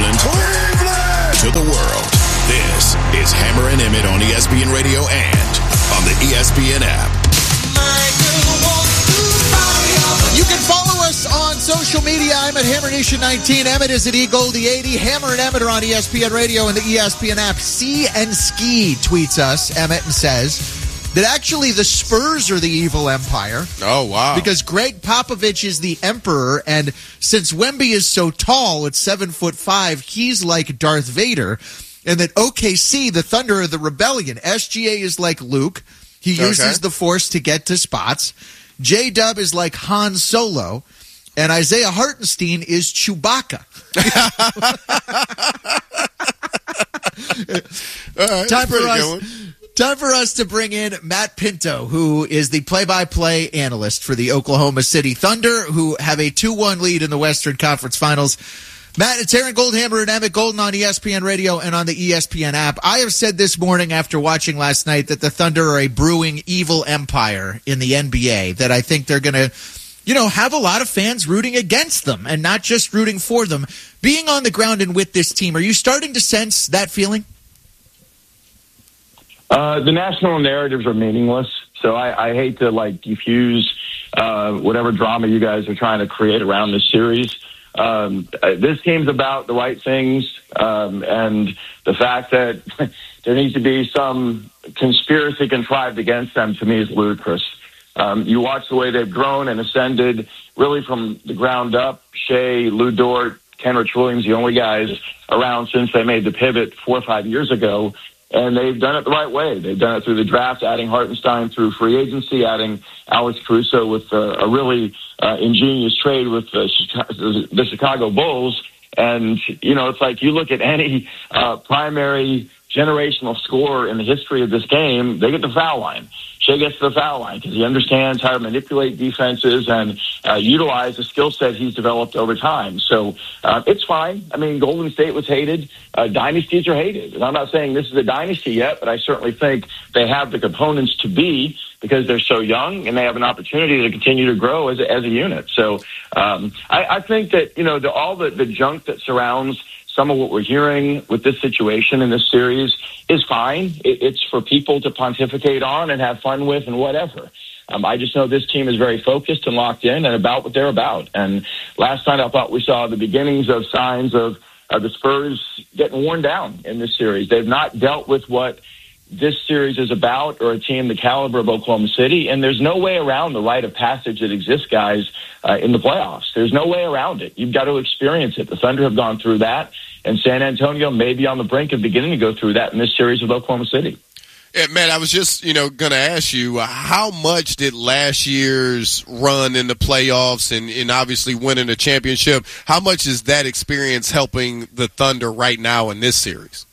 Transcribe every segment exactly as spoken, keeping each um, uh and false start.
Cleveland, Cleveland to the world. This is Hammer and Emmett on E S P N Radio and on the E S P N app. You can follow us on social media. I'm at Hammer Nation nineteen. Emmett is at E Goldie eighty. Hammer and Emmett are on E S P N Radio and the E S P N app. C and Ski tweets us, Emmett, and says that actually the Spurs are the evil empire. Oh, wow. Because Greg Popovich is the emperor, and since Wemby is so tall at seven foot five, he's like Darth Vader. And that O K C, the Thunder, are the rebellion. S G A is like Luke. He uses okay. the Force to get to spots. J-Dub is like Han Solo. And Isaiah Hartenstein is Chewbacca. All right, Time for us. Going. Time for us to bring in Matt Pinto, who is the play-by-play analyst for the Oklahoma City Thunder, who have a two one lead in the Western Conference Finals. Matt, it's Aaron Goldhammer and Emmett Golden on E S P N Radio and on the E S P N app. I have said this morning after watching last night that the Thunder are a brewing evil empire in the N B A, that I think they're going to, you know, have a lot of fans rooting against them and not just rooting for them. Being on the ground and with this team, are you starting to sense that feeling? Uh, the national narratives are meaningless, so I, I hate to like diffuse uh, whatever drama you guys are trying to create around this series. Um, this team's about the right things, um, and the fact that there needs to be some conspiracy contrived against them, to me, is ludicrous. Um, you watch the way they've grown and ascended, really from the ground up. Shea, Lou Dort, Kenrich Williams, the only guys around since they made the pivot four or five years ago. And they've done it the right way. They've done it through the draft, adding Hartenstein through free agency, adding Alex Caruso with a, a really uh, ingenious trade with the Chicago, the Chicago Bulls. And, you know, it's like you look at any uh, primary generational scorer in the history of this game, they get the foul line. Shea gets to the foul line because he understands how to manipulate defenses and uh, utilize the skill set he's developed over time. So uh, it's fine. I mean, Golden State was hated. Uh, dynasties are hated. And I'm not saying this is a dynasty yet, but I certainly think they have the components to be, because they're so young and they have an opportunity to continue to grow as a, as a unit. So um, I, I think that, you know, the, all the, the junk that surrounds some of what we're hearing with this situation in this series is fine. It, it's for people to pontificate on and have fun with and whatever. Um, I just know this team is very focused and locked in and about what they're about. And last night I thought we saw the beginnings of signs of uh, the Spurs getting worn down in this series. They've not dealt with what this series is about, or a team the caliber of Oklahoma City, and there's no way around the rite of passage that exists, guys, uh, in the playoffs. There's no way around it. You've got to experience it. The Thunder have gone through that, and San Antonio may be on the brink of beginning to go through that in this series with Oklahoma City. Yeah, man, I was just, you know, going to ask you, uh, how much did last year's run in the playoffs and, and obviously winning a championship, how much is that experience helping the Thunder right now in this series?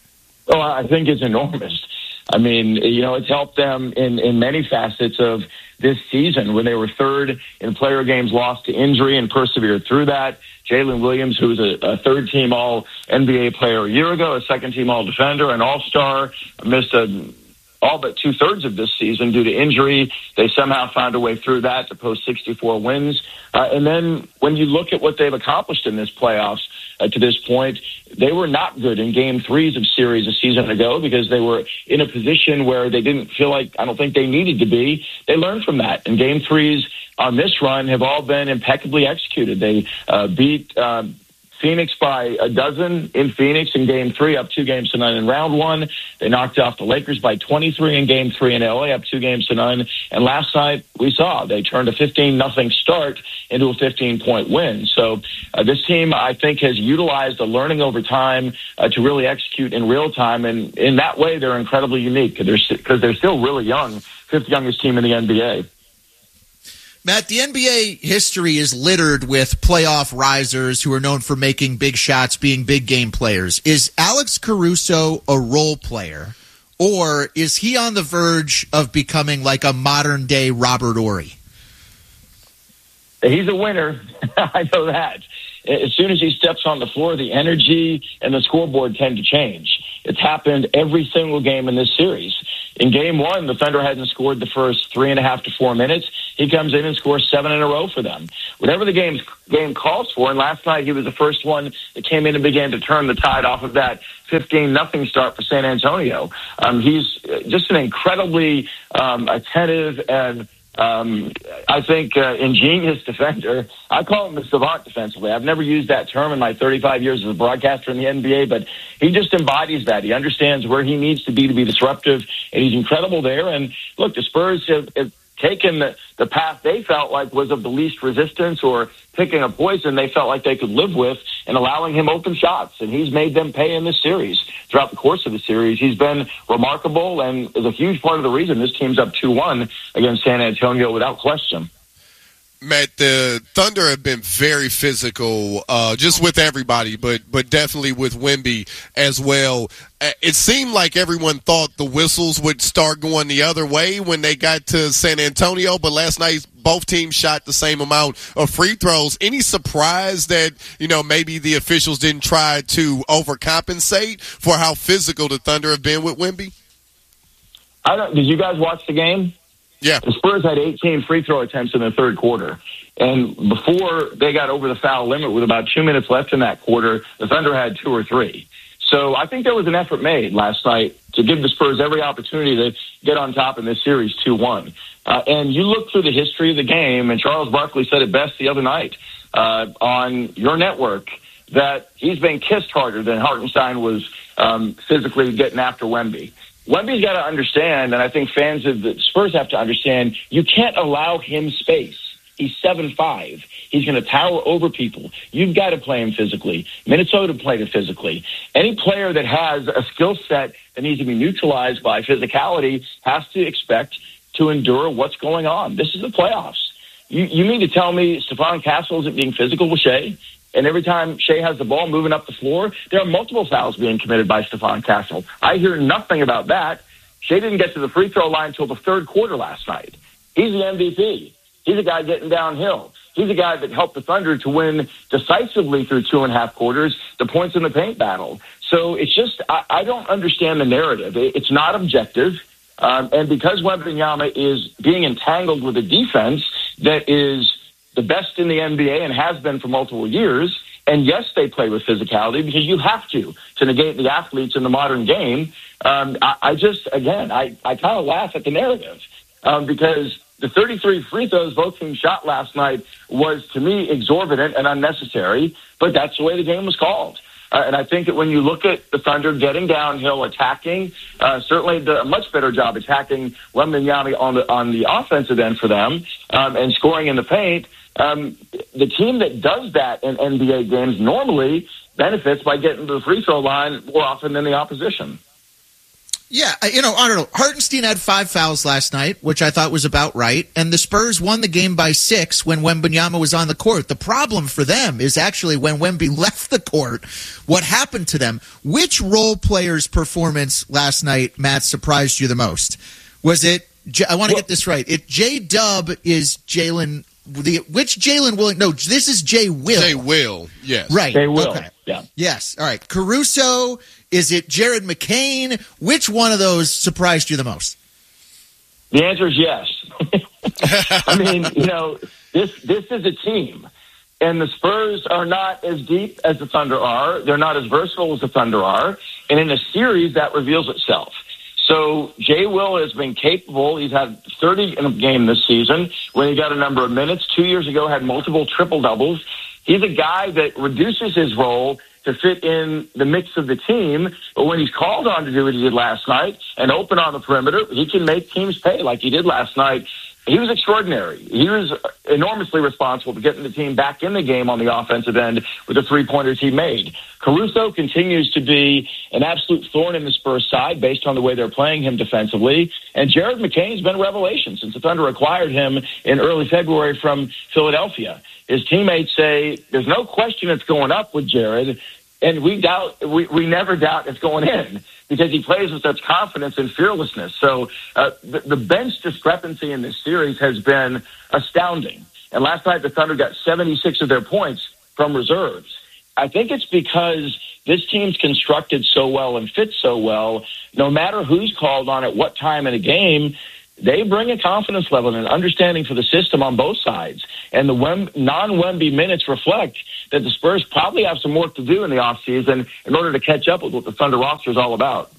Oh, I think it's enormous. I mean, you know, it's helped them in, in many facets of this season when they were third in player games lost to injury and persevered through that. Jalen Williams, who was a, a third-team All-N B A player a year ago, a second-team All-Defender, an All-Star, missed a, all but two-thirds of this season due to injury. They somehow found a way through that to post sixty-four wins. Uh, and then when you look at what they've accomplished in this playoffs, Uh, to this point, they were not good in game threes of series a season ago because they were in a position where they didn't feel like, I don't think they needed to be. They learned from that. And game threes on this run have all been impeccably executed. They uh, beat uh, Phoenix by a dozen in Phoenix in game three, up two games to none in round one. They knocked off the Lakers by twenty-three in game three in L A, up two games to none. And last night we saw they turned a fifteen nothing start into a fifteen-point win. So uh, this team, I think, has utilized the learning over time uh, to really execute in real time. And in that way, they're incredibly unique because they're, they're still really young, fifth youngest team in the N B A. Matt, the N B A history is littered with playoff risers who are known for making big shots, being big game players. Is Alex Caruso a role player, or is he on the verge of becoming like a modern-day Robert Horry? He's a winner. I know that. as soon as he steps on the floor, the energy and the scoreboard tend to change. It's happened every single game in this series. In game one, the Thunder hadn't scored the first three and a half to four minutes. He comes in and scores seven in a row for them. Whatever the game's, game calls for, and last night he was the first one that came in and began to turn the tide off of that fifteen nothing start for San Antonio. Um, he's just an incredibly um, attentive and Um, I think uh, ingenious defender. I call him the savant defensively. I've never used that term in my thirty-five years as a broadcaster in the N B A, but he just embodies that. He understands where he needs to be to be disruptive, and he's incredible there. And look, the Spurs have, have taken the, the path they felt like was of the least resistance, or picking a poison they felt like they could live with, and allowing him open shots. And he's made them pay in this series. Throughout the course of the series, he's been remarkable and is a huge part of the reason this team's up two one against San Antonio without question. Matt, the Thunder have been very physical, uh, just with everybody, but but definitely with Wemby as well. It seemed like everyone thought the whistles would start going the other way when they got to San Antonio, but last night both teams shot the same amount of free throws. Any surprise that, you know, maybe the officials didn't try to overcompensate for how physical the Thunder have been with Wemby? I don't. Did you guys watch the game? Yeah. The Spurs had eighteen free throw attempts in the third quarter. And before they got over the foul limit with about two minutes left in that quarter, the Thunder had two or three. So I think there was an effort made last night to give the Spurs every opportunity to get on top in this series two one. Uh, and you look through the history of the game, and Charles Barkley said it best the other night uh, on your network, that he's been kissed harder than Hartenstein was um, physically getting after Wemby. Wemby's got to understand, and I think fans of the Spurs have to understand, you can't allow him space. He's seven five. He's going to tower over people. You've got to play him physically. Minnesota played it physically. Any player that has a skill set that needs to be neutralized by physicality has to expect to endure what's going on. This is the playoffs. You, you mean to tell me Stephon Castle isn't being physical with Shea? And every time Shea has the ball moving up the floor, there are multiple fouls being committed by Stephon Castle. I hear nothing about that. Shea didn't get to the free throw line until the third quarter last night. He's the M V P. He's a guy getting downhill. He's a guy that helped the Thunder to win decisively through two and a half quarters, the points in the paint battle. So it's just, I, I don't understand the narrative. It, it's not objective. Um, and because Wembanyama is being entangled with a defense that is the best in the N B A and has been for multiple years, and yes, they play with physicality because you have to, to negate the athletes in the modern game. Um, I, I just, again, I, I kind of laugh at the narrative um, because the thirty-three free throws both teams shot last night was, to me, exorbitant and unnecessary, but that's the way the game was called. Uh, and I think that when you look at the Thunder getting downhill, attacking, uh, certainly the, a much better job attacking Wembanyama on the on the offensive end for them um, and scoring in the paint, um, the team that does that in N B A games normally benefits by getting to the free throw line more often than the opposition. Yeah, you know, I don't know. Hartenstein had five fouls last night, which I thought was about right, and the Spurs won the game by six when Wembanyama was on the court. The problem for them is actually when Wemby left the court, what happened to them? Which role player's performance last night, Matt, surprised you the most? Was it, I want to get this right, it J-Dub is Jalen, the which Jalen Williams? No, this is Jay Will. Jay Will, yes. Right. Jay Will, okay. yeah. Yes, all right. Caruso, is it Jared McCain? Which one of those surprised you the most? The answer is yes. I mean, you know, this this is a team, and the Spurs are not as deep as the Thunder are. They're not as versatile as the Thunder are, and in a series that reveals itself. So Jay Will has been capable. He's had thirty in a game this season when he got a number of minutes. Two years ago, had multiple triple-doubles. He's a guy that reduces his role to fit in the mix of the team. But when he's called on to do what he did last night and open on the perimeter, he can make teams pay like he did last night. He was extraordinary. He was enormously responsible for getting the team back in the game on the offensive end with the three-pointers he made. Caruso continues to be an absolute thorn in the Spurs side based on the way they're playing him defensively. And Jared McCain's been a revelation since the Thunder acquired him in early February from Philadelphia. His teammates say there's no question it's going up with Jared, and we doubt we, we never doubt it's going in because he plays with such confidence and fearlessness. So uh, the, the bench discrepancy in this series has been astounding. And last night the Thunder got seventy-six of their points from reserves. I think it's because this team's constructed so well and fits so well, no matter who's called on at what time in a game, they bring a confidence level and an understanding for the system on both sides. And the Wem- non-Wemby minutes reflect that the Spurs probably have some work to do in the offseason in order to catch up with what the Thunder roster is all about.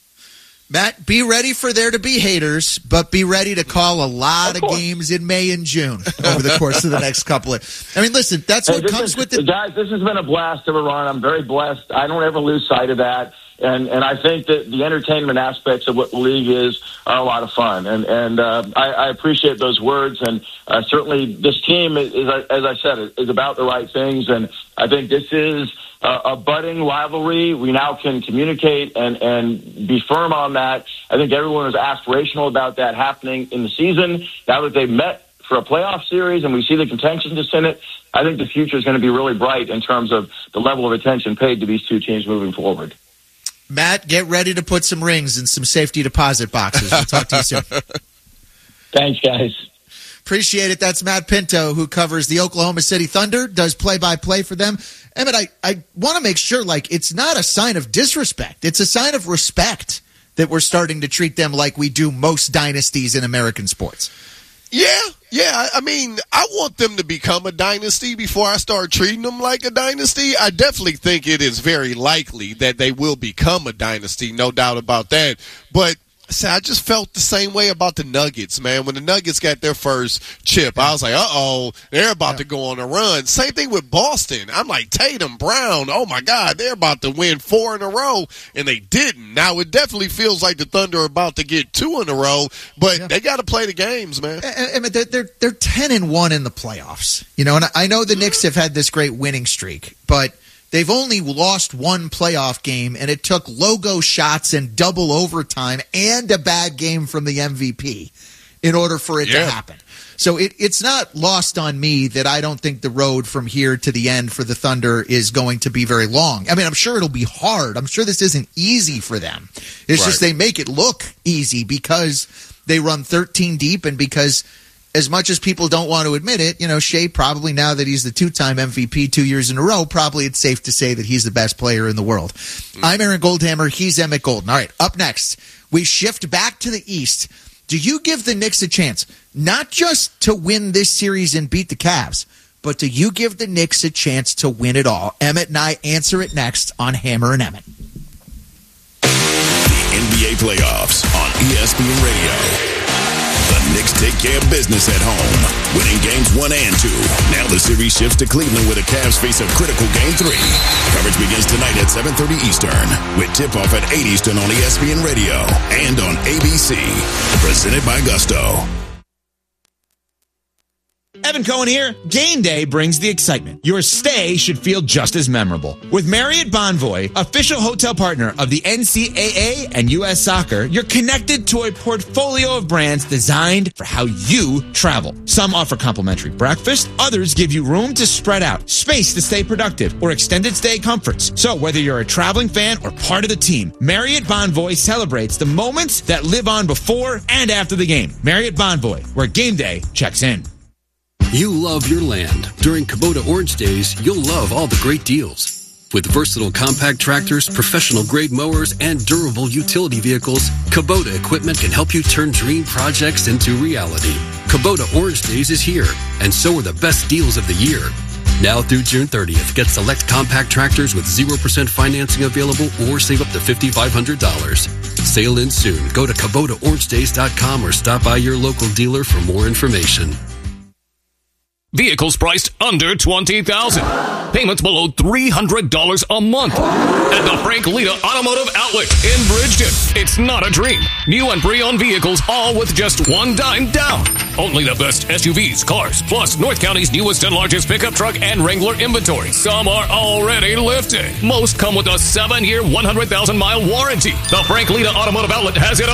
Matt, be ready for there to be haters, but be ready to call a lot of, of games in May and June over the course of the next couple of. I mean, listen, that's what hey, comes is, with the guys. This has been a blast of a run. I'm very blessed. I don't ever lose sight of that, and and I think that the entertainment aspects of what the league is are a lot of fun, and and uh, I, I appreciate those words, and uh, certainly this team is, is, as I said, is about the right things, and I think this is a budding rivalry. We now can communicate and, and be firm on that. I think everyone is aspirational about that happening in the season. Now that they've met for a playoff series and we see the contention to in it, I think the future is going to be really bright in terms of the level of attention paid to these two teams moving forward. Matt, get ready to put some rings in some safety deposit boxes. We'll talk to you soon. Thanks, guys. Appreciate it. That's Matt Pinto, who covers the Oklahoma City Thunder, does play-by-play for them. Emmett, I, I want to make sure, like, it's not a sign of disrespect. It's a sign of respect that we're starting to treat them like we do most dynasties in American sports. Yeah, yeah. I mean, I want them to become a dynasty before I start treating them like a dynasty. I definitely think it is very likely that they will become a dynasty, no doubt about that. But see, I just felt the same way about the Nuggets, man. When the Nuggets got their first chip, I was like, uh-oh, they're about yeah. to go on a run. Same thing with Boston. I'm like, Tatum, Brown, oh, my God, they're about to win four in a row, and they didn't. Now, it definitely feels like the Thunder are about to get two in a row, but yeah. they got to play the games, man. I mean, they're, they're, they're ten and one in the playoffs, you know, and I know the Knicks have had this great winning streak, but they've only lost one playoff game, and it took logo shots and double overtime and a bad game from the M V P in order for it yeah. to happen. So it, it's not lost on me that I don't think the road from here to the end for the Thunder is going to be very long. I mean, I'm sure it'll be hard. I'm sure this isn't easy for them. It's right. just they make it look easy because they run thirteen deep and because – as much as people don't want to admit it, you know, Shea probably, now that he's the two-time M V P two years in a row, probably it's safe to say that he's the best player in the world. Mm. I'm Aaron Goldhammer. He's Emmett Golden. All right, up next, we shift back to the East. Do you give the Knicks a chance, not just to win this series and beat the Cavs, but do you give the Knicks a chance to win it all? Emmett and I answer it next on Hammer and Emmett. The N B A playoffs on E S P N Radio. The Knicks take care of business at home, winning games one and two. Now the series shifts to Cleveland where the Cavs face a critical game three. Coverage begins tonight at seven thirty Eastern with tip-off at eight Eastern on E S P N Radio and on A B C. Presented by Gusto. Evan Cohen here. Game day brings the excitement. Your stay should feel just as memorable. With Marriott Bonvoy, official hotel partner of the N C double A and U S Soccer, you're connected to a portfolio of brands designed for how you travel. Some offer complimentary breakfast, others give you room to spread out, space to stay productive, or extended stay comforts. So whether you're a traveling fan or part of the team, Marriott Bonvoy celebrates the moments that live on before and after the game. Marriott Bonvoy, where game day checks in. You love your land. During Kubota Orange Days, you'll love all the great deals. With versatile compact tractors, professional-grade mowers, and durable utility vehicles, Kubota equipment can help you turn dream projects into reality. Kubota Orange Days is here, and so are the best deals of the year. Now through June thirtieth, get select compact tractors with zero percent financing available or save up to five thousand five hundred dollars. Sale ends soon. Go to Kubota Orange Days dot com or stop by your local dealer for more information. Vehicles priced under twenty thousand dollars. Payments below three hundred dollars a month. At the Frank Lita Automotive Outlet in Bridgeton. It's not a dream. New and pre-owned vehicles, all with just one dime down. Only the best S U Vs, cars, plus North County's newest and largest pickup truck and Wrangler inventory. Some are already lifted. Most come with a seven-year, one hundred thousand mile warranty. The Frank Lita Automotive Outlet has it all.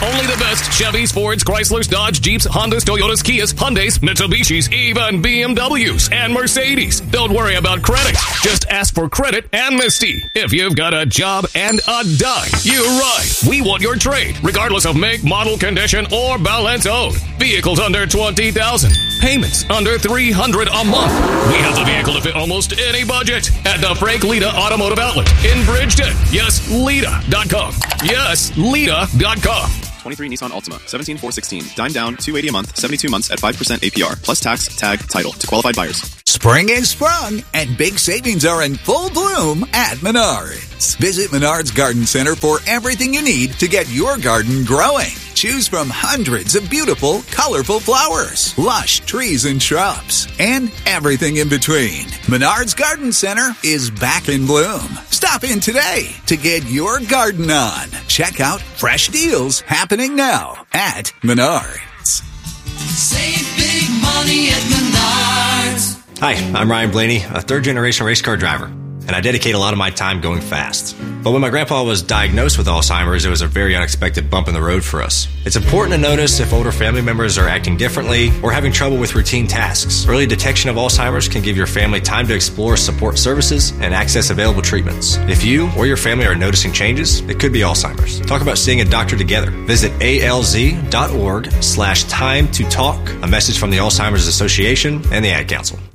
Only the best Chevys, Fords, Chryslers, Dodge, Jeeps, Hondas, Toyotas, Kias, Hyundais, Mitsubishis, even B M Ws and Mercedes. Don't worry about credit. Just ask for credit amnesty. If you've got a job and a dime, you're right. We want your trade, regardless of make, model, condition, or balance owed. Vehicles under twenty thousand dollars. Payments under three hundred dollars a month. We have the vehicle to fit almost any budget at the Frank Lita Automotive Outlet in Bridgeton. Yes, Lita dot com. Yes, Lita dot com. twenty-three Nissan Altima, seventeen four sixteen, dime down, two eighty a month, seventy-two months at five percent A P R, plus tax, tag, title to qualified buyers. Spring is sprung, and big savings are in full bloom at Menards. Visit Menards Garden Center for everything you need to get your garden growing. Choose from hundreds of beautiful, colorful flowers, lush trees and shrubs, and everything in between. Menards Garden Center is back in bloom. Stop in today to get your garden on. Check out fresh deals happening now at Menards. Save big money at Menards. Hi, I'm Ryan Blaney, a third-generation race car driver, and I dedicate a lot of my time going fast. But when my grandpa was diagnosed with Alzheimer's, it was a very unexpected bump in the road for us. It's important to notice if older family members are acting differently or having trouble with routine tasks. Early detection of Alzheimer's can give your family time to explore support services and access available treatments. If you or your family are noticing changes, it could be Alzheimer's. Talk about seeing a doctor together. Visit alz.org slash time to talk. A message from the Alzheimer's Association and the Ad Council.